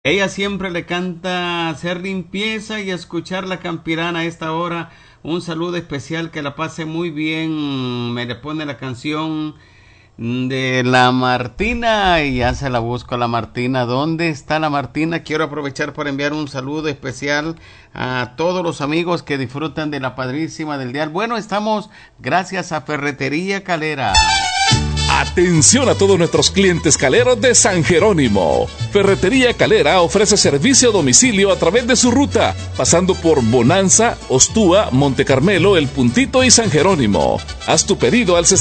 Ella siempre le canta hacer limpieza y escuchar la campirana a esta hora. Un saludo especial, que la pase muy bien. Me le pone la canción de la Martina y ya se la busco a la Martina. ¿Dónde está la Martina? Quiero aprovechar para enviar un saludo especial a todos los amigos que disfrutan de la padrísima del dial. Bueno, estamos gracias a Ferretería Calera. Atención a todos nuestros clientes caleros de San Jerónimo. Ferretería Calera ofrece servicio a domicilio a través de su ruta, pasando por Bonanza, Ostúa, Monte Carmelo, El Puntito y San Jerónimo. Haz tu pedido al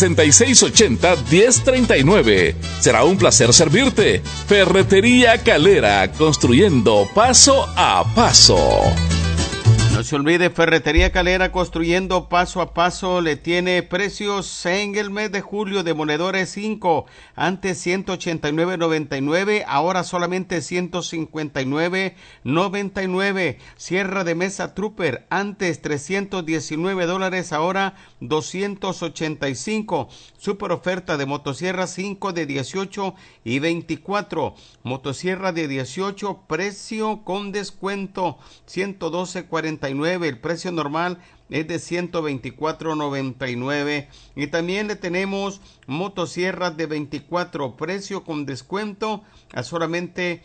6680-1039. Será un placer servirte. Ferretería Calera, construyendo paso a paso. No se olvide, Ferretería Calera, construyendo paso a paso. Le tiene precios en el mes de julio: demoledores 5, antes 189.99, ahora solamente 159.99. Sierra de mesa Trooper, antes $319, ahora 285. Super oferta de motosierra 5 de 18 y 24. Motosierra de 18, precio con descuento, 112.49. El precio normal es de 124.99. Y también le tenemos motosierras de 24, precio con descuento a solamente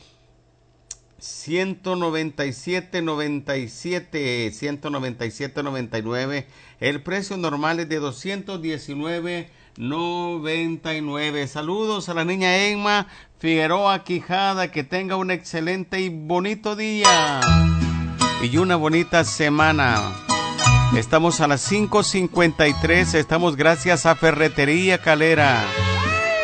197.99. El precio normal es de 219.99. Saludos a la niña Emma Figueroa Quijada, que tenga un excelente y bonito día y una bonita semana. Estamos a las 5:53. Estamos gracias a Ferretería Calera.